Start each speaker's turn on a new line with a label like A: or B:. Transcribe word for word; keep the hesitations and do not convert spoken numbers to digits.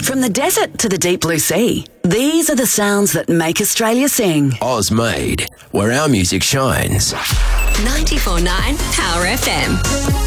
A: From the desert to the deep blue sea, these are the sounds that make Australia sing.
B: Oz Made, where our music shines.
C: ninety-four point nine Power F M.